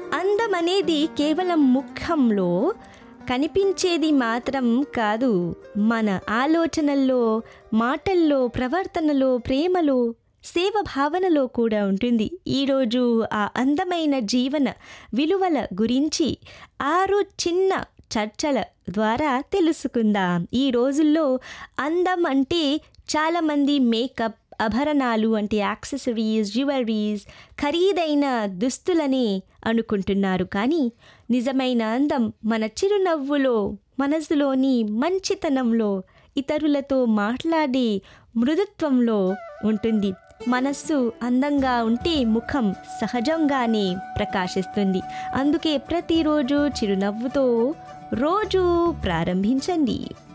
అందం అనేది కేవలం ముఖంలో కనిపించేది మాత్రం కాదు, మన ఆలోచనల్లో, మాటల్లో, ప్రవర్తనలో, ప్రేమలో, సేవ భావనలో కూడా ఉంటుంది. ఈరోజు ఆ అందమైన జీవన విలువల గురించి 6 చిన్న చర్చల ద్వారా తెలుసుకుందాం. ఈ రోజుల్లో అందం అంటే చాలామంది మేకప్, ఆభరణాలు అంటే యాక్సెసరీస్, జ్యువెలరీస్, ఖరీదైన దుస్తులని అనుకుంటున్నారు. కానీ నిజమైన అందం మన చిరునవ్వులో, మనసులోని మంచితనంలో, ఇతరులతో మాట్లాడే మృదుత్వంలో ఉంటుంది. మనస్సు అందంగా ఉంటే ముఖం సహజంగానే ప్రకాశిస్తుంది. అందుకే ప్రతిరోజు చిరునవ్వుతో రోజు ప్రారంభించండి.